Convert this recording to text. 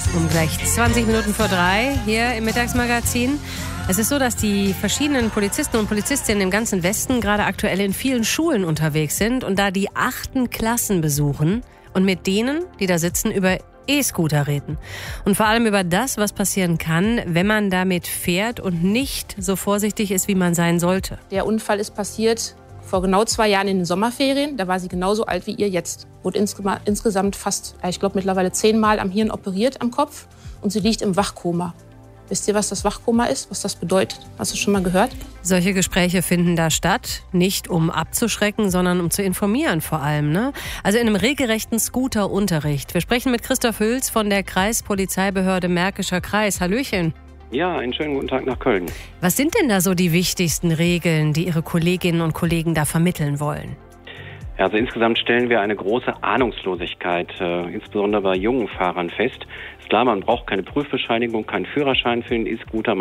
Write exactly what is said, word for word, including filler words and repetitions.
Um gleich zwanzig Minuten vor drei hier im Mittagsmagazin. Es ist so, dass die verschiedenen Polizisten und Polizistinnen im ganzen Westen gerade aktuell in vielen Schulen unterwegs sind und da die achten Klassen besuchen und mit denen, die da sitzen, über E-Scooter reden. Und vor allem über das, was passieren kann, wenn man damit fährt und nicht so vorsichtig ist, wie man sein sollte. Der Unfall ist passiert vor genau zwei Jahren in den Sommerferien. Da war sie genauso alt wie ihr jetzt. Wurde insge- insgesamt fast, ich glaube mittlerweile zehnmal am Hirn operiert am Kopf. Und sie liegt im Wachkoma. Wisst ihr, was das Wachkoma ist? Was das bedeutet? Hast du schon mal gehört? Solche Gespräche finden da statt, nicht um abzuschrecken, sondern um zu informieren vor allem, ne? Also in einem regelrechten Scooter-Unterricht. Wir sprechen mit Christoph Hüls von der Kreispolizeibehörde Märkischer Kreis. Hallöchen. Ja, einen schönen guten Tag nach Köln. Was sind denn da so die wichtigsten Regeln, die Ihre Kolleginnen und Kollegen da vermitteln wollen? Ja, also insgesamt stellen wir eine große Ahnungslosigkeit, äh, insbesondere bei jungen Fahrern fest. Ist klar, man braucht keine Prüfbescheinigung, keinen Führerschein für den E-Scooter.